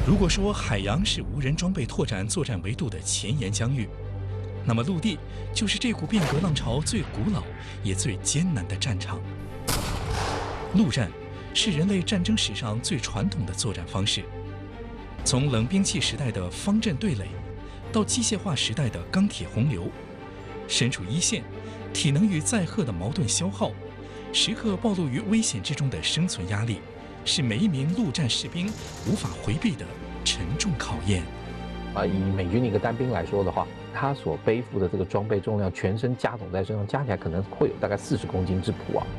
如果说海洋是无人装备拓展作战维度的前沿疆域，那么陆地就是这股变革浪潮最古老也最艰难的战场。陆战是人类战争史上最传统的作战方式，从冷兵器时代的方阵对垒，到机械化时代的钢铁洪流，身处一线，体能与载荷的矛盾消耗，时刻暴露于危险之中的生存压力，是每一名陆战士兵无法回避的沉重考验。 以美军的一个单兵来说的话，他所背负的这个装备重量，全身加总在身上，加起来可能会有大概40公斤之谱啊。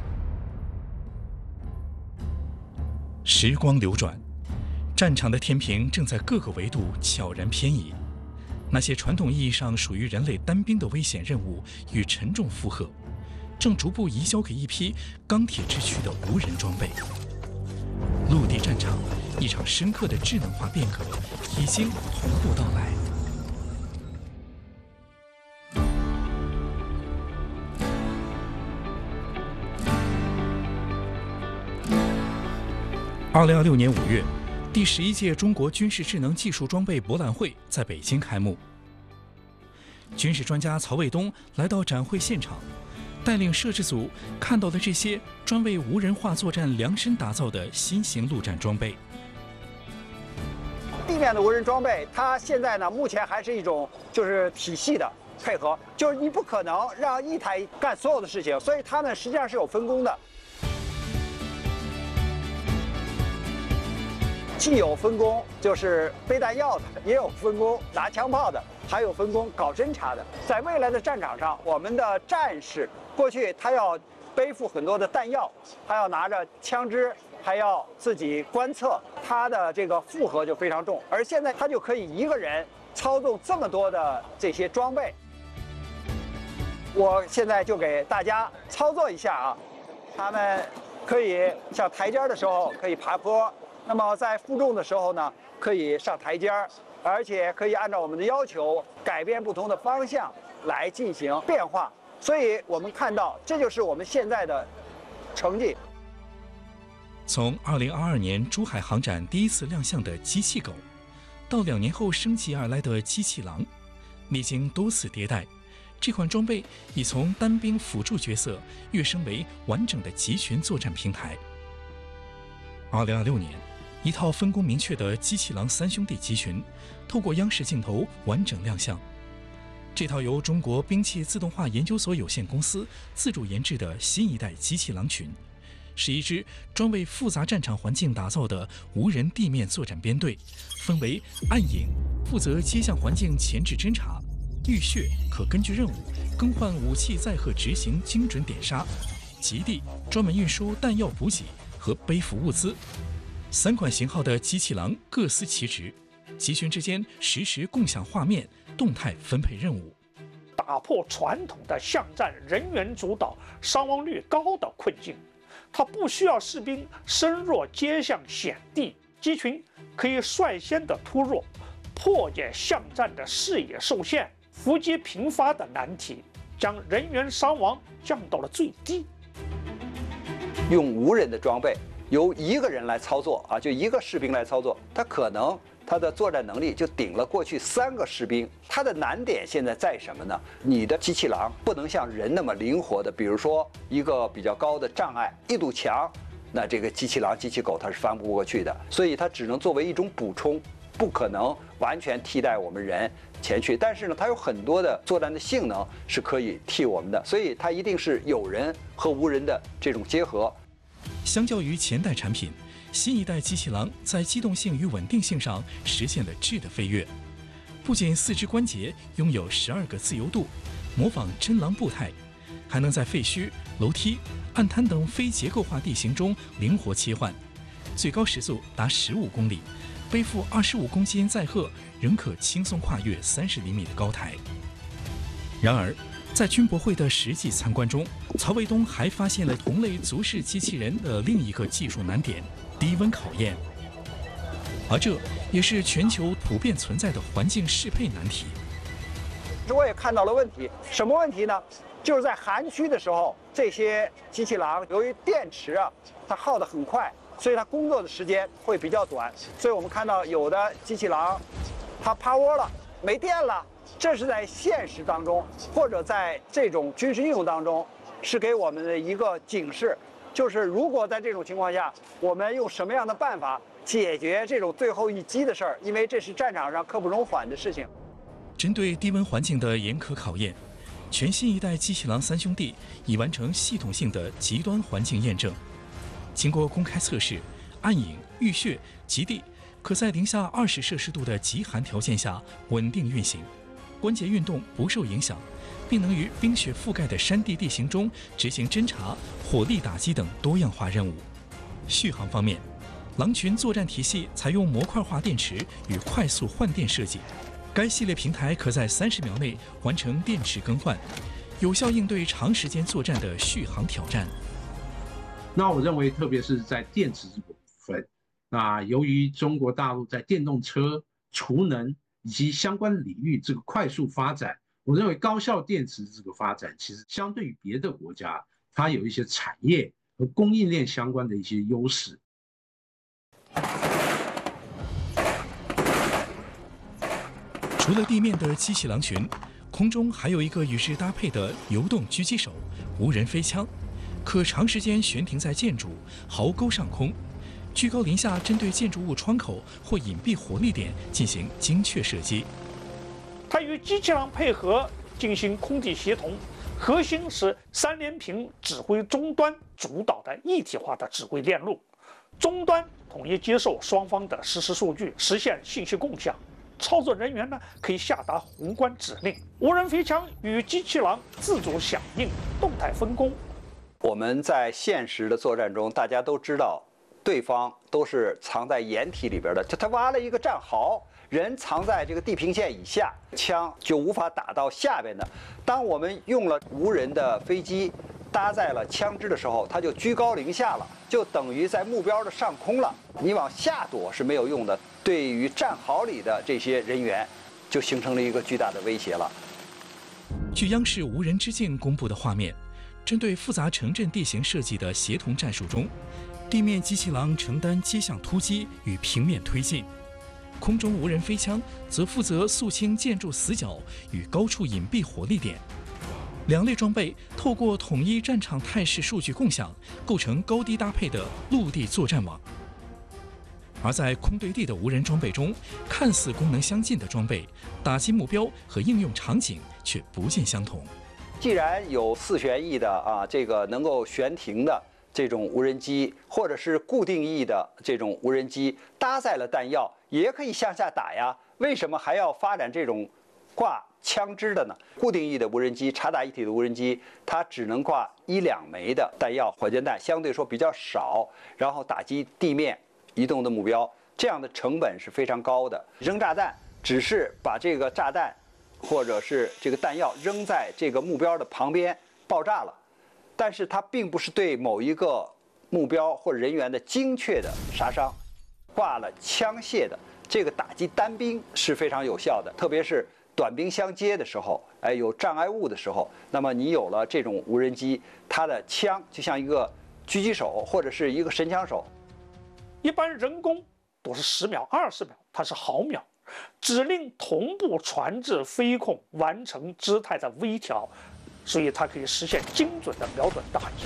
时光流转，战场的天平正在各个维度悄然偏移。那些传统意义上属于人类单兵的危险任务与沉重负荷，正逐步移交给一批钢铁之躯的无人装备。陆地战场，一场深刻的智能化变革已经同步到来。2026年5月，第11届中国军事智能技术装备博览会在北京开幕。军事专家曹卫东来到展会现场，带领摄制组看到了这些专为无人化作战量身打造的新型陆战装备。 地面的无人装备，它现在呢，目前还是一种就是体系的配合，就是你不可能让一台干所有的事情，所以它呢实际上是有分工的。既有分工就是背弹药的，也有分工拿枪炮的，还有分工搞侦察的。在未来的战场上，我们的战士过去他要背负很多的弹药，他要拿着枪支，还要自己观测，他的这个负荷就非常重。而现在他就可以一个人操纵这么多的这些装备。我现在就给大家操作一下啊，他们可以像台阶的时候可以爬坡。那么在负重的时候呢，可以上台阶儿，而且可以按照我们的要求改变不同的方向来进行变化。所以我们看到，这就是我们现在的成绩。 从2022年珠海航展第一次亮相的机器狗，到2年后升级而来的机器狼，历经多次迭代，这款装备已从单兵辅助角色跃升为完整的集群作战平台。2026年。一套分工明确的机器狼3兄弟集群，透过央视镜头完整亮相。这套由中国兵器自动化研究所有限公司自主研制的新一代机器狼群，是一支专为复杂战场环境打造的无人地面作战编队，分为暗影，负责街巷环境前置侦察；浴血，可根据任务更换武器载荷，执行精准点杀；极地，专门运输弹药补给和背负物资。3款型号的机器狼各司其职，集群之间实时共享画面，动态分配任务， 打破传统的巷战人员主导、伤亡率高的困境。它不需要士兵深入街巷险地，机群可以率先的突入，破解巷战的视野受限、伏击频发的难题，将人员伤亡降到了最低。 用无人的装备。由一个人来操作啊，就一个士兵来操作，他可能他的作战能力就顶了过去3个士兵。他的难点现在在什么呢？你的机器狼不能像人那么灵活的，比如说一个比较高的障碍，一堵墙，那这个机器狼、机器狗它是翻不过去的，所以它只能作为一种补充，不可能完全替代我们人前去。但是呢，它有很多的作战的性能是可以替我们的，所以它一定是有人和无人的这种结合。 相较于前代产品，新一代机器狼在机动性与稳定性上实现了质的飞跃。不仅4肢关节拥有12个自由度，模仿真狼步态，还能在废墟、楼梯、暗滩等非结构化地形中灵活切换，最高时速达15公里，背负25公斤载荷，仍可轻松跨越30厘米的高台。然而，在军博会的实际参观中，曹卫东还发现了同类足式机器人的另一个技术难点——低温考验，而这也是全球普遍存在的环境适配难题。 我也看到了问题，什么问题呢？就是在寒区的时候，这些机器狼由于电池啊，它耗得很快， 所以它工作的时间会比较短。所以我们看到有的机器狼，它趴窝了，没电了，这是在现实当中或者在这种军事应用当中，是给我们的一个警示，就是如果在这种情况下，我们用什么样的办法解决这种最后一击的事儿，因为这是战场上刻不容缓的事情。 针对低温环境的严苛考验，全新一代机器狼3兄弟已完成系统性的极端环境验证。经过公开测试，暗影、浴血、极地可在零下20摄氏度的极寒条件下稳定运行，关节运动不受影响，并能于冰雪覆盖的山地地形中执行侦察、火力打击等多样化任务。续航方面，狼群作战体系采用模块化电池与快速换电设计，该系列平台可在30秒内完成电池更换，有效应对长时间作战的续航挑战。 那我认为，特别是在电池这个部分，那由于中国大陆在电动车、储能以及相关领域这个快速发展，我认为高效电池这个发展，其实相对于别的国家，它有一些产业和供应链相关的一些优势。 除了地面的机器狼群，空中还有一个与之搭配的流动狙击手无人飞枪，可长时间悬停在建筑、壕沟上空，居高临下针对建筑物窗口或隐蔽火力点进行精确射击。 它与机器狼配合进行空地协同，核心是3连屏指挥终端主导的一体化的指挥链路，终端统一接受双方的实时数据，实现信息共享。操作人员呢可以下达宏观指令，无人飞枪与机器狼自主响应，动态分工。 我们在现实的作战中，大家都知道，对方都是藏在掩体里边的，就他挖了一个战壕，人藏在这个地平线以下，枪就无法打到下边的。当我们用了无人的飞机搭载了枪支的时候，它就居高临下了，就等于在目标的上空了。你往下躲是没有用的，对于战壕里的这些人员，就形成了一个巨大的威胁了。 据央视无人之境公布的画面，针对复杂城镇地形设计的协同战术中，地面机器狼承担街巷突击与平面推进，空中无人飞枪则负责肃清建筑死角与高处隐蔽火力点。两类装备透过统一战场态势数据共享，构成高低搭配的陆地作战网。而在空对地的无人装备中，看似功能相近的装备，打击目标和应用场景却不尽相同。 既然有4旋翼的这个能够悬停的这种无人机，或者是固定翼的这种无人机，搭载了弹药，也可以向下打呀。为什么还要发展这种挂枪支的呢？固定翼的无人机、察打一体的无人机，它只能挂1-2枚的弹药，火箭弹相对说比较少，然后打击地面移动的目标，这样的成本是非常高的。扔炸弹只是把这个炸弹或者是这个弹药扔在这个目标的旁边爆炸了，但是它并不是对某一个目标或者人员的精确的杀伤。挂了枪械的这个打击单兵是非常有效的，特别是短兵相接的时候，有障碍物的时候，那么你有了这种无人机，它的枪就像一个狙击手或者是一个神枪手。 一般人工都是10秒、20秒，它是毫秒，指令同步传至飞控，完成姿态的微调，所以它可以实现精准的瞄准打击。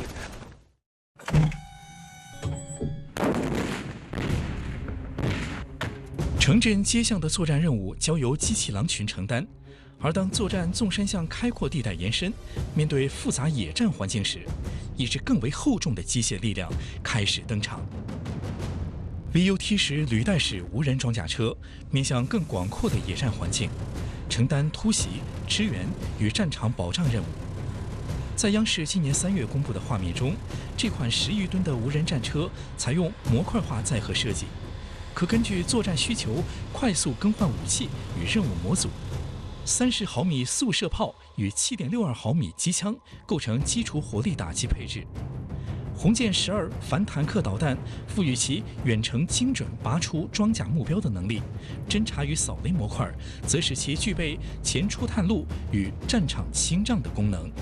城镇街巷的作战任务交由机器狼群承担，而当作战纵深向开阔地带延伸，面对复杂野战环境时，一支更为厚重的机械力量开始登场。VUT10履带式无人装甲车面向更广阔的野战环境，承担突袭、支援与战场保障任务。在央视今年3月公布的画面中，这款10余吨的无人战车采用模块化载荷设计，可根据作战需求快速更换武器与任务模组。30毫米速射炮与7.62毫米机枪构成基础火力打击配置。红箭12反坦克导弹赋予其远程精准拔出装甲目标的能力，侦察与扫雷模块则使其具备前出探路与战场清障的功能。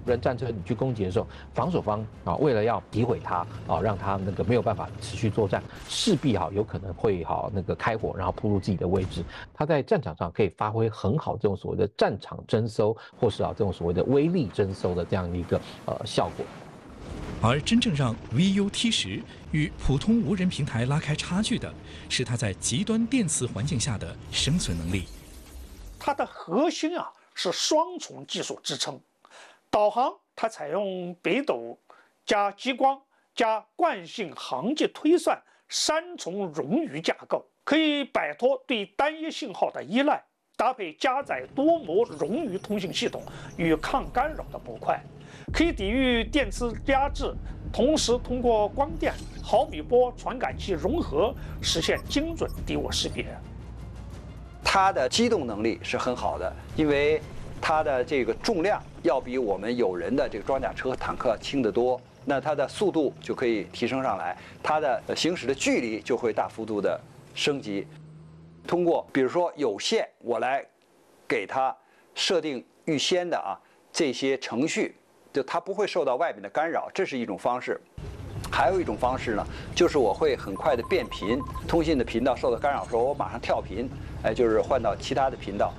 无人战车你去攻击的时候，防守方啊为了要诋毁它啊，让它那个没有办法持续作战，势必有可能会那个开火，然后暴露自己的位置。它在战场上可以发挥很好这种所谓的战场侦搜，或是这种所谓的威力侦搜的这样的一个效果。 而真正让 VU-T10与普通无人平台拉开差距的，是它在极端电磁环境下的生存能力。 它的核心是双重技术支撑，导航它采用北斗加激光加惯性航迹推算3重冗余架构，可以摆脱对单一信号的依赖，搭配加载多模冗余通信系统与抗干扰的模块，可以抵御电磁压制，同时通过光电、毫米波传感器融合，实现精准敌我识别。 它的机动能力是很好的，因为它的这个重量要比我们有人的这个装甲车、坦克轻得多，那它的速度就可以提升上来，它的行驶的距离就会大幅度的升级。通过比如说有线，我来给它设定预先的这些程序，就它不会受到外面的干扰，这是一种方式。还有一种方式呢，就是我会很快的变频，通信的频道受到干扰的时候，我马上跳频，就是换到其他的频道。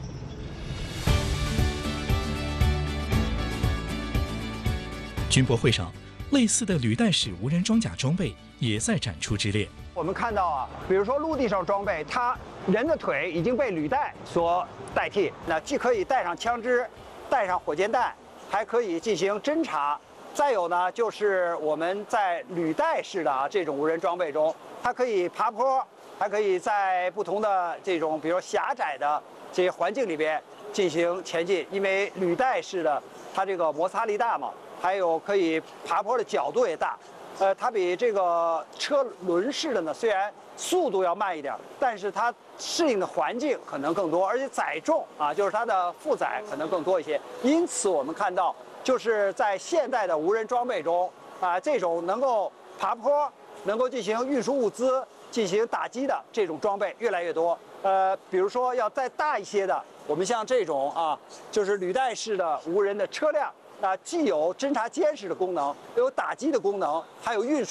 军博会上，类似的履带式无人装甲装备也在展出之列。 我们看到比如说陆地上装备，它人的腿已经被履带所代替，那既可以带上枪支，带上火箭弹，还可以进行侦察。再有呢，就是我们在履带式的这种无人装备中，它可以爬坡，还可以在不同的这种比如狭窄的这些环境里边进行前进，因为履带式的它这个摩擦力大嘛，还有可以爬坡的角度也大。它比这个车轮式的呢，虽然速度要慢一点，但是它适应的环境可能更多，而且载重就是它的负载可能更多一些。因此我们看到，就是在现代的无人装备中这种能够爬坡、能够进行运输物资、进行打击的这种装备越来越多。比如说要再大一些的，我们像这种就是履带式的无人的车辆。既有侦察监视的功能，有打击的功能，还有运输。